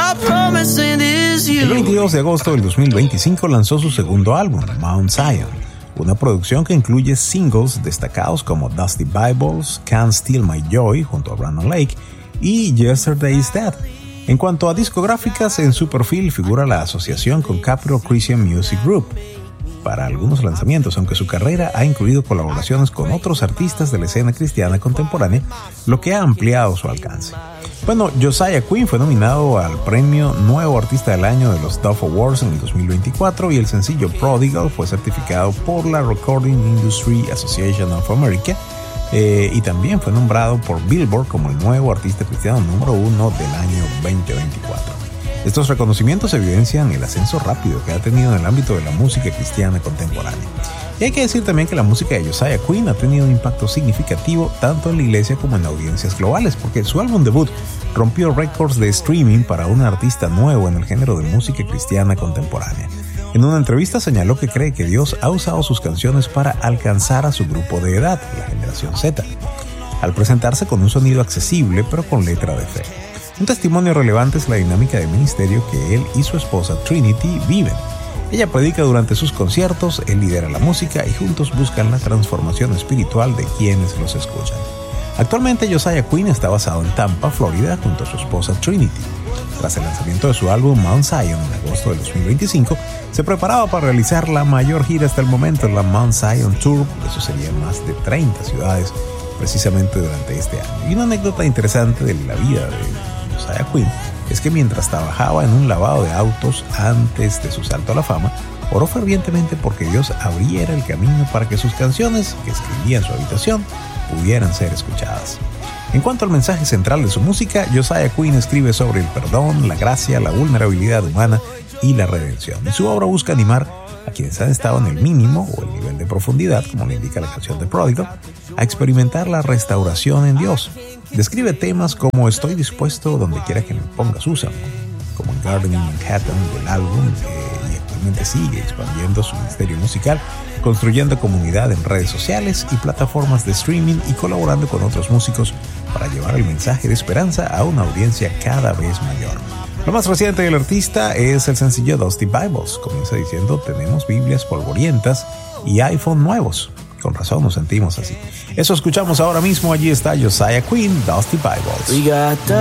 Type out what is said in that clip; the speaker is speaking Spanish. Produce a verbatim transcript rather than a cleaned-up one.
El veintidós de agosto del dos mil veinticinco lanzó su segundo álbum, Mount Zion, una producción que incluye singles destacados como Dusty Bibles, Can't Steal My Joy junto a Brandon Lake y Yesterday Is Dead. En cuanto a discográficas, en su perfil figura la asociación con Capitol Christian Music Group para algunos lanzamientos, aunque su carrera ha incluido colaboraciones con otros artistas de la escena cristiana contemporánea, lo que ha ampliado su alcance. Bueno, Josiah Quinn fue nominado al premio Nuevo Artista del Año de los Dove Awards en el dos mil veinticuatro y el sencillo Prodigal fue certificado por la Recording Industry Association of America eh, y también fue nombrado por Billboard como el nuevo artista cristiano número uno del año veinte veinticuatro. Estos reconocimientos evidencian el ascenso rápido que ha tenido en el ámbito de la música cristiana contemporánea. Y hay que decir también que la música de Josiah Quinn ha tenido un impacto significativo tanto en la iglesia como en audiencias globales, porque su álbum debut rompió récords de streaming para un artista nuevo en el género de música cristiana contemporánea. En una entrevista señaló que cree que Dios ha usado sus canciones para alcanzar a su grupo de edad, la generación Z, al presentarse con un sonido accesible pero con letra de fe. Un testimonio relevante es la dinámica de ministerio que él y su esposa Trinity viven. Ella predica durante sus conciertos, él lidera la música y juntos buscan la transformación espiritual de quienes los escuchan. Actualmente Josiah Quinn está basado en Tampa, Florida, junto a su esposa Trinity. Tras el lanzamiento de su álbum Mount Zion en agosto de dos mil veinticinco, se preparaba para realizar la mayor gira hasta el momento, la Mount Zion Tour, eso serían más de treinta ciudades precisamente durante este año. Y una anécdota interesante de la vida de Josiah Quinn es que mientras trabajaba en un lavado de autos antes de su salto a la fama, oró fervientemente porque Dios abriera el camino para que sus canciones, que escribía en su habitación, pudieran ser escuchadas. En cuanto al mensaje central de su música, Josiah Quinn escribe sobre el perdón, la gracia, la vulnerabilidad humana y la redención. Y su obra busca animar a quienes han estado en el mínimo o el nivel de profundidad, como le indica la canción de Prodigal, a experimentar la restauración en Dios. Describe temas como Estoy dispuesto donde quiera que me pongas, Susan, como en Gardening Manhattan del álbum, eh, y actualmente sigue expandiendo su ministerio musical, construyendo comunidad en redes sociales y plataformas de streaming y colaborando con otros músicos para llevar el mensaje de esperanza a una audiencia cada vez mayor. Lo más reciente del artista es el sencillo Dusty Bibles. Comienza diciendo: tenemos Biblias polvorientas y iPhone nuevos. Con razón nos sentimos así. Eso escuchamos ahora mismo. Allí está Josiah Quinn, Dusty Bibles.